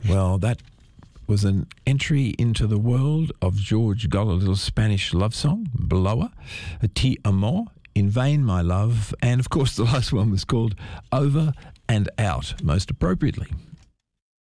Well, that was an entry into the world of George Goll, a little Spanish love song, Blower, Ti Amor, In Vain My Love, and of course the last one was called Over and Out, most appropriately.